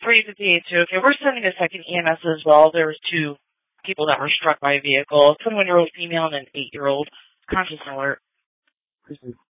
358 too. Okay, we're sending a second EMS as well. There was 2 people that were struck by a vehicle. A 21-year-old female and an 8-year-old. Conscious alert.